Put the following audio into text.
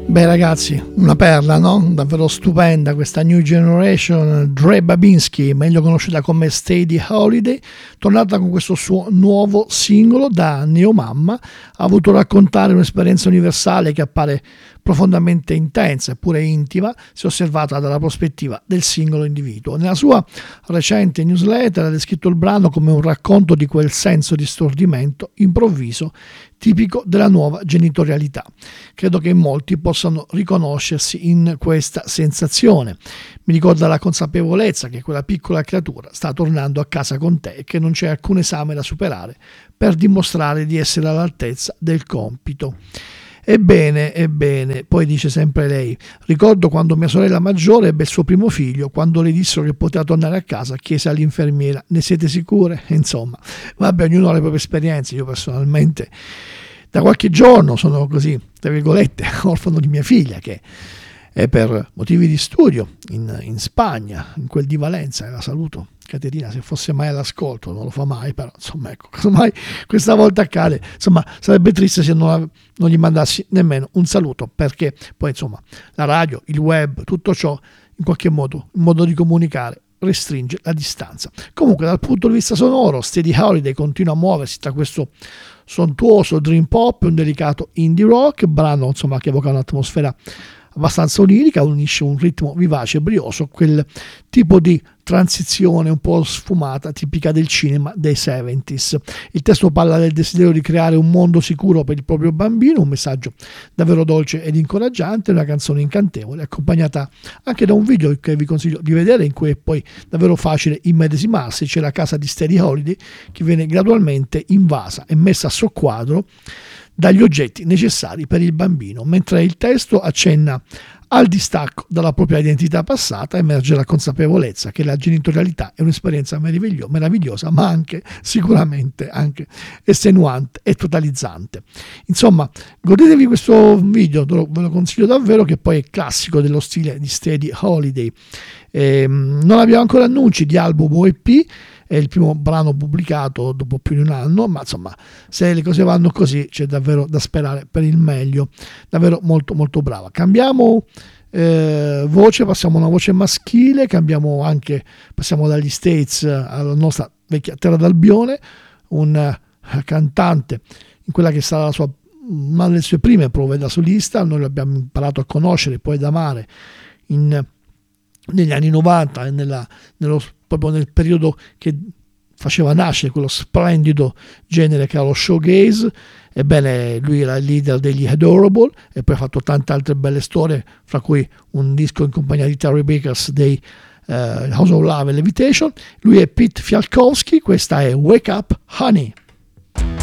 Beh ragazzi, una perla, no? Davvero stupenda questa New Generation. Dre Babinski, meglio conosciuta come Steady Holiday, tornata con questo suo nuovo singolo da neomamma, ha voluto raccontare un'esperienza universale che appare profondamente intensa eppure intima se osservata dalla prospettiva del singolo individuo. Nella sua recente newsletter ha descritto il brano come un racconto di quel senso di stordimento improvviso tipico della nuova genitorialità. Credo che molti possano riconoscersi in questa sensazione. Mi ricorda la consapevolezza che quella piccola creatura sta tornando a casa con te e che non c'è alcun esame da superare per dimostrare di essere all'altezza del compito. Ebbene, poi dice sempre lei, ricordo quando mia sorella maggiore ebbe il suo primo figlio, quando le dissero che poteva tornare a casa, chiese all'infermiera, ne siete sicure? Insomma, vabbè, ognuno ha le proprie esperienze. Io personalmente da qualche giorno sono così, tra virgolette, orfano di mia figlia, che è per motivi di studio in Spagna, in quel di Valenza, e la saluto. Caterina, se fosse mai all'ascolto, non lo fa mai, però insomma, ecco, casomai questa volta accade, insomma, sarebbe triste se non gli mandassi nemmeno un saluto, perché poi insomma la radio, il web, tutto ciò in qualche modo, il modo di comunicare restringe la distanza. Comunque dal punto di vista sonoro, Steady Holiday continua a muoversi tra questo sontuoso dream pop e un delicato indie rock, brano insomma che evoca un'atmosfera abbastanza onirica, unisce un ritmo vivace e brioso, quel tipo di transizione un po' sfumata tipica del cinema dei 70s. Il testo parla del desiderio di creare un mondo sicuro per il proprio bambino, un messaggio davvero dolce ed incoraggiante, una canzone incantevole accompagnata anche da un video che vi consiglio di vedere, in cui è poi davvero facile immedesimarsi. C'è la casa di Steady Holiday che viene gradualmente invasa e messa a soqquadro dagli oggetti necessari per il bambino. Mentre il testo accenna al distacco dalla propria identità passata, emerge la consapevolezza che la genitorialità è un'esperienza meravigliosa, ma anche sicuramente anche estenuante e totalizzante. Insomma, godetevi questo video, ve lo consiglio davvero, che poi è classico dello stile di Steady Holiday. Non abbiamo ancora annunci di album o EP, è il primo brano pubblicato dopo più di un anno, ma insomma, se le cose vanno così c'è davvero da sperare per il meglio. Davvero molto molto brava. Cambiamo voce, passiamo a una voce maschile, passiamo dagli States alla nostra vecchia terra d'Albione, un cantante in quella che sarà una delle sue prime prove da solista. Noi l'abbiamo imparato a conoscere e poi ad amare negli anni 90 e proprio nel periodo che faceva nascere quello splendido genere che era lo showgaze. Ebbene, lui era il leader degli Adorable e poi ha fatto tante altre belle storie, fra cui un disco in compagnia di Terry Bakers dei House of Love e Levitation. Lui è Pete Fialkowski, questa è Wake Up Honey.